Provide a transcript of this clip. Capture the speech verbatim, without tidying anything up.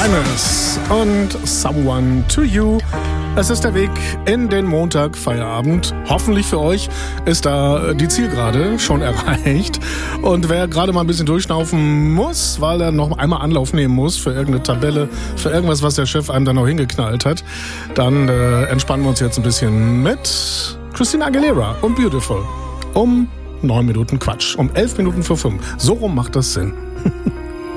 Linus und Someone to You. Es ist der Weg in den Montag-Feierabend. Hoffentlich für euch ist da die Zielgerade schon erreicht. Und wer gerade mal ein bisschen durchschnaufen muss, weil er noch einmal Anlauf nehmen muss für irgendeine Tabelle, für irgendwas, was der Chef einem dann noch hingeknallt hat, dann äh, entspannen wir uns jetzt ein bisschen mit Christina Aguilera und Beautiful. Um neun Minuten Quatsch. Um elf Minuten vor fünf. So rum macht das Sinn.